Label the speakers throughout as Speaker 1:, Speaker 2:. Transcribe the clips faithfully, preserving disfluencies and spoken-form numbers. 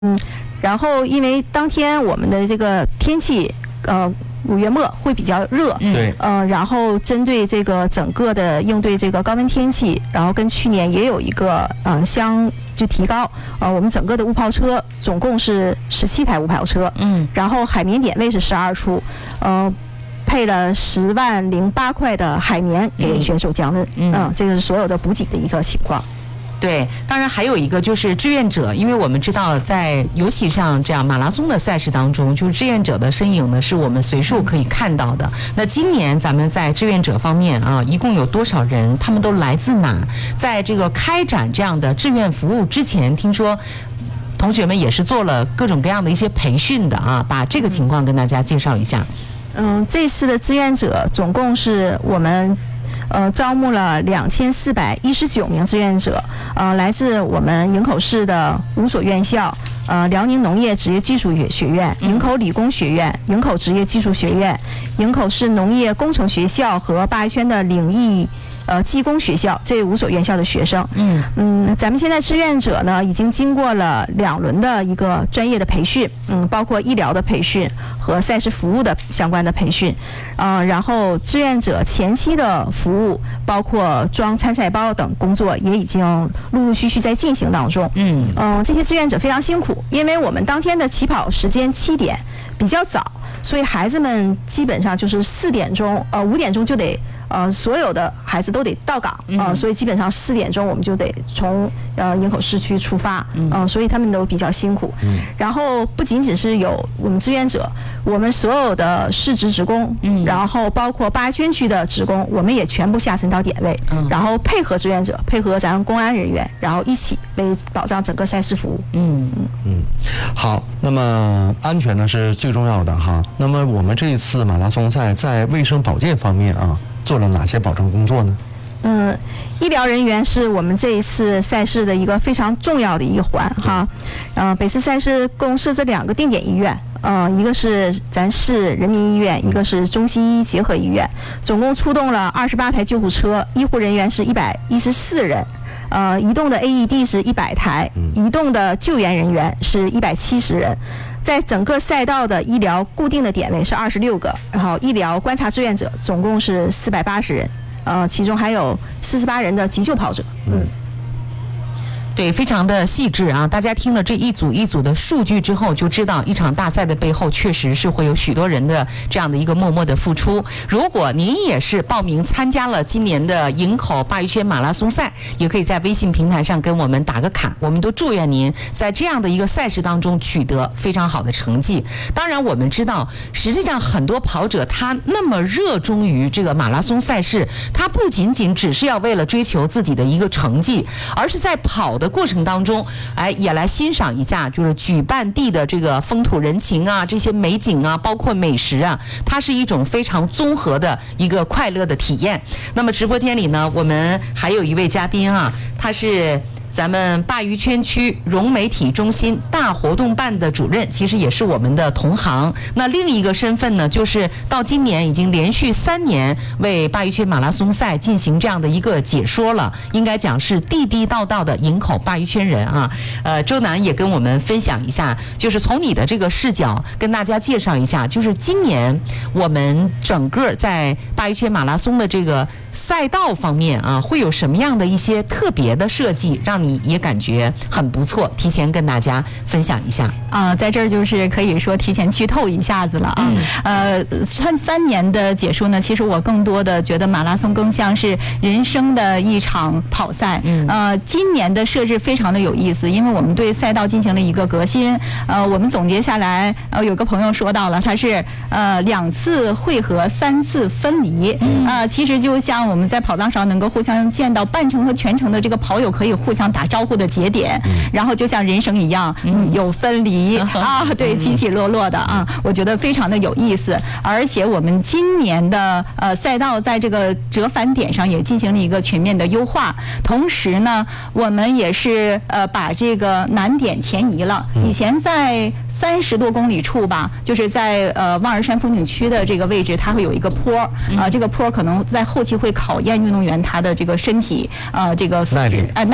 Speaker 1: 嗯，然后因为当天我们的这个天气，呃。五月末会比较热，
Speaker 2: 对，
Speaker 1: 呃，然后针对这个整个的应对这个高温天气，然后跟去年也有一个呃相就提高，呃，我们整个的雾炮车总共是十七台雾炮车，嗯，然后海绵点位是十二处，呃，配了十万零八块的海绵给选手降温，嗯，呃、这个是所有的补给的一个情况。
Speaker 3: 对，当然还有一个就是志愿者，因为我们知道在尤其像这样马拉松的赛事当中，就是志愿者的身影呢是我们随处可以看到的。那今年咱们在志愿者方面啊，一共有多少人？他们都来自哪？在这个开展这样的志愿服务之前，听说同学们也是做了各种各样的一些培训的啊，把这个情况跟大家介绍一下。
Speaker 1: 嗯，这次的志愿者总共是我们。呃，招募了两千四百一十九名志愿者，呃，来自我们营口市的五所院校，呃，辽宁农业职业技术学院、营口理工学院、营口职业技术学院、营口市农业工程学校和八一圈的领域。呃，技工学校这五所院校的学生，嗯嗯，咱们现在志愿者呢，已经经过了两轮的一个专业的培训，嗯，包括医疗的培训和赛事服务的相关的培训，呃，然后志愿者前期的服务，包括装参赛包等工作，也已经陆陆续续在进行当中，嗯嗯、呃，这些志愿者非常辛苦，因为我们当天的起跑时间七点比较早，所以孩子们基本上就是四点钟，呃，五点钟就得。呃，所有的孩子都得到岗，呃，所以基本上四点钟我们就得从呃营口市区出发，嗯、呃，所以他们都比较辛苦。嗯，然后不仅仅是有我们志愿者，我们所有的市职职工，嗯，然后包括八圈区的职工，我们也全部下沉到点位，嗯，然后配合志愿者，配合咱们公安人员，然后一起为保障整个赛事服务。嗯
Speaker 2: 嗯嗯，好，那么安全呢是最重要的哈。那么我们这一次马拉松赛在卫生保健方面啊。做了哪些保障工作呢？
Speaker 1: 嗯，医疗人员是我们这一次赛事的一个非常重要的一环哈。呃，本次赛事共设置两个定点医院，呃，一个是咱市人民医院，一个是中西医结合医院，总共出动了二十八台救护车，医护人员是一百一十四人。呃，移动的 A E D 是一百台，移动的救援人员是一百七十人。在整个赛道的医疗固定的点位是二十六个，然后医疗观察志愿者总共是四百八十人，呃，其中还有四十八人的急救跑者。嗯。
Speaker 3: 对，非常的细致啊！大家听了这一组一组的数据之后，就知道一场大赛的背后确实是会有许多人的这样的一个默默的付出。如果您也是报名参加了今年的营口鲅鱼圈马拉松赛，也可以在微信平台上跟我们打个卡。我们都祝愿您在这样的一个赛事当中取得非常好的成绩。当然，我们知道，实际上很多跑者他那么热衷于这个马拉松赛事，他不仅仅只是要为了追求自己的一个成绩，而是在跑的过程当中，哎，也来欣赏一下，就是举办地的这个风土人情啊，这些美景啊，包括美食啊，它是一种非常综合的一个快乐的体验。那么直播间里呢，我们还有一位嘉宾啊，他是咱们鲅鱼圈区融媒体中心大活动办的主任，其实也是我们的同行。那另一个身份呢，就是到今年已经连续三年为鲅鱼圈马拉松赛进行这样的一个解说了，应该讲是地地道道的营口鲅鱼圈人啊。呃，周楠也跟我们分享一下，就是从你的这个视角跟大家介绍一下，就是今年我们整个在鲅鱼圈马拉松的这个赛道方面啊，会有什么样的一些特别的设计，让你也感觉很不错，提前跟大家分享一下
Speaker 4: 啊、呃，在这儿就是可以说提前剧透一下子了啊。嗯、呃，三三年的解说呢，其实我更多的觉得马拉松更像是人生的一场跑赛。嗯、呃，今年的设置非常的有意思，因为我们对赛道进行了一个革新。呃，我们总结下来，呃，有个朋友说到了，它是呃两次汇合，三次分离。嗯、呃，其实就像我们在跑道上能够互相见到半程和全程的这个跑友可以互相打招呼的节点，嗯、然后就像人生一样，嗯，有分离、嗯、啊，对，起起落落的啊，我觉得非常的有意思。而且我们今年的呃赛道在这个折返点上也进行了一个全面的优化，同时呢，我们也是呃把这个难点前移了，以前在三十多公里处吧，就是在呃望儿山风景区的这个位置，它会有一个坡啊、呃，这个坡可能在后期会考验运动员他的这个身体呃这个
Speaker 2: 耐力
Speaker 4: 呃耐力。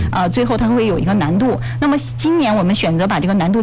Speaker 4: 呃，最后它会有一个难度。那么今年我们选择把这个难度